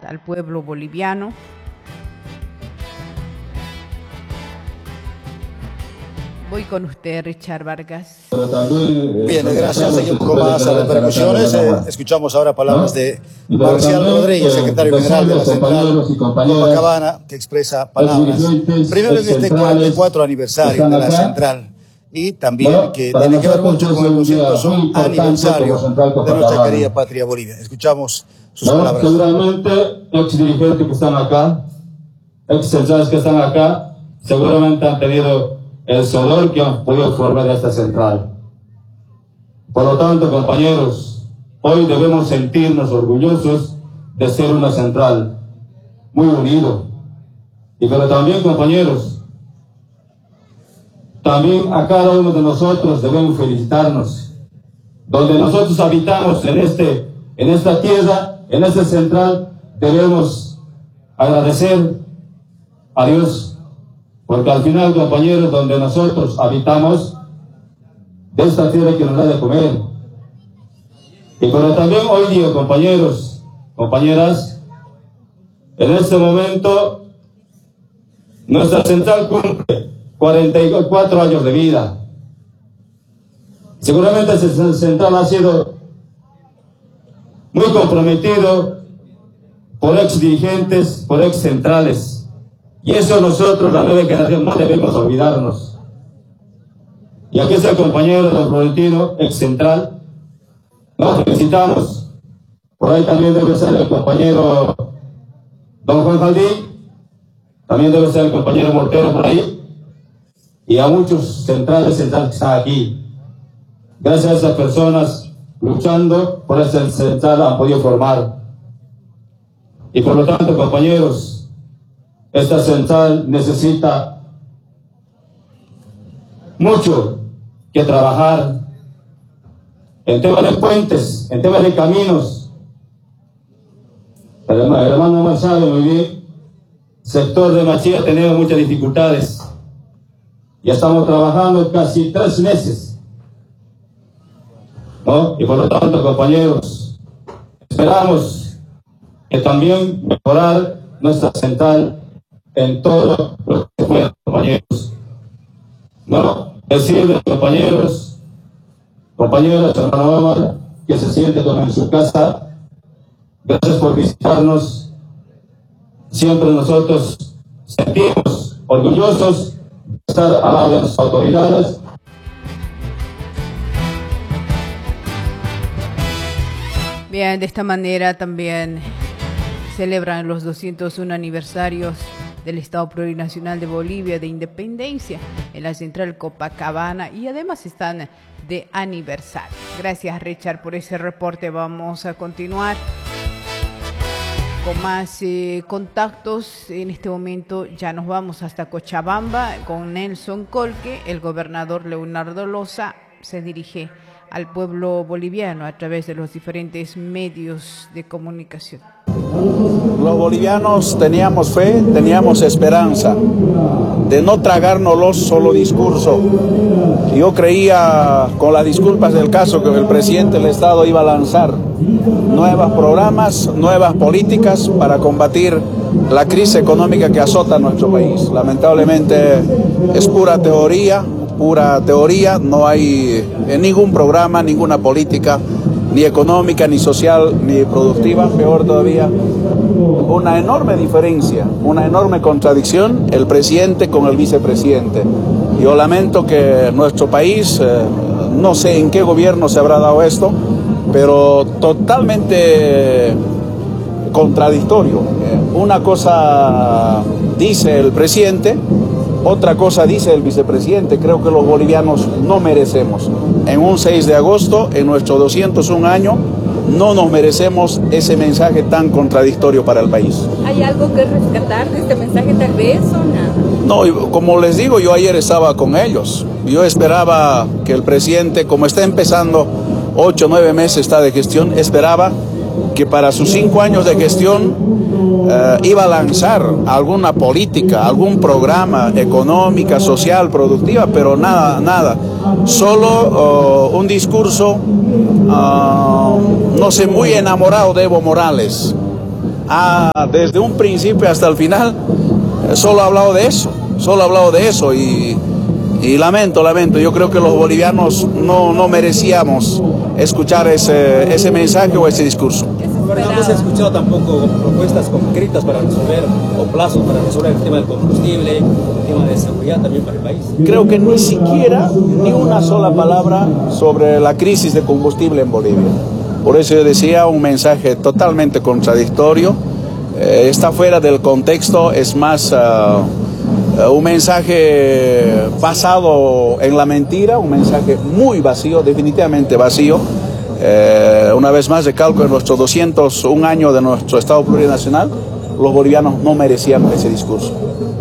al pueblo boliviano. Voy con usted, Richard Vargas. Bien, gracias. Seguimos con más repercusiones. Escuchamos ahora palabras de Marcial Rodríguez, secretario general de la Central Copacabana, que expresa palabras. Primero en este 44 aniversario de la Central y también que tiene que ver mucho con el 201 aniversario de nuestra querida patria Bolivia. Escuchamos sus palabras. Seguramente ex dirigentes que están acá, ex centrales que están acá, seguramente han tenido el sudor que han podido formar esta central. Por lo tanto, compañeros, hoy debemos sentirnos orgullosos de ser una central muy unido. Pero también, compañeros, también a cada uno de nosotros debemos felicitarnos. Donde nosotros habitamos en esta tierra, en esta central, debemos agradecer a Dios. Porque al final, compañeros, donde nosotros habitamos, de esta tierra que nos da de comer. Pero también hoy día, compañeros, compañeras, en este momento, nuestra central cumple 44 años de vida. Seguramente esta central ha sido muy comprometido por ex dirigentes, por ex centrales. Y eso nosotros, la nueva generación, no debemos olvidarnos. Y aquí está el compañero don Florentino, ex central. Nos felicitamos. Por ahí también debe ser el compañero don Juan Jaldí. También debe ser el compañero Mortero por ahí. Y a muchos centrales que están aquí. Gracias a esas personas luchando por esa central han podido formar. Y por lo tanto, compañeros, esta central necesita mucho que trabajar en temas de puentes, en temas de caminos. El hermano Omar sabe muy bien, sector de Machía ha tenido muchas dificultades. Ya estamos trabajando casi 3 meses, ¿no? Y por lo tanto, compañeros, esperamos que también mejorar nuestra central en todo lo que puedan, compañeros. No, decirles, compañeros, compañeras, hermano Omar, que se siente como en su casa. Gracias por visitarnos. Siempre nosotros sentimos orgullosos de estar al lado de las autoridades. Bien, de esta manera también celebran los 201 aniversarios del Estado Plurinacional de Bolivia de Independencia en la Central Copacabana y además están de aniversario. Gracias, Richard, por ese reporte. Vamos a continuar con más contactos. En este momento ya nos vamos hasta Cochabamba con Nelson Colque. El gobernador Leonardo Loza se dirige al pueblo boliviano a través de los diferentes medios de comunicación. Los bolivianos teníamos fe, teníamos esperanza de no tragárnoslo solo discurso. Yo creía, con las disculpas del caso, que el presidente del Estado iba a lanzar nuevos programas, nuevas políticas para combatir la crisis económica que azota a nuestro país. Lamentablemente es pura teoría, no hay ningún programa, ninguna política, ni económica, ni social, ni productiva, peor todavía, una enorme diferencia, una enorme contradicción, el presidente con el vicepresidente. Yo lamento que nuestro país, no sé en qué gobierno se habrá dado esto, pero totalmente contradictorio. Una cosa dice el presidente, otra cosa dice el vicepresidente. Creo que los bolivianos no merecemos. En un 6 de agosto, en nuestro 201 año, no nos merecemos ese mensaje tan contradictorio para el país. ¿Hay algo que rescatar de este mensaje tal vez o nada? No, como les digo, yo ayer estaba con ellos. Yo esperaba que el presidente, como está empezando 8 o 9 meses está de gestión, esperaba que para sus 5 años de gestión iba a lanzar alguna política, algún programa económica, social, productiva, pero nada. Solo un discurso, no sé, muy enamorado de Evo Morales. desde un principio hasta el final, solo ha hablado de eso, y lamento, yo creo que los bolivianos no merecíamos escuchar ese mensaje o ese discurso. No se ha escuchado tampoco propuestas concretas para resolver, o plazos para resolver el tema del combustible, el tema de seguridad también para el país. Creo que ni siquiera ni una sola palabra sobre la crisis de combustible en Bolivia. Por eso yo decía, un mensaje totalmente contradictorio, está fuera del contexto, es más un mensaje basado en la mentira, un mensaje muy vacío, definitivamente vacío. Una vez más recalco, en nuestros 201 años de nuestro Estado plurinacional, los bolivianos no merecían ese discurso.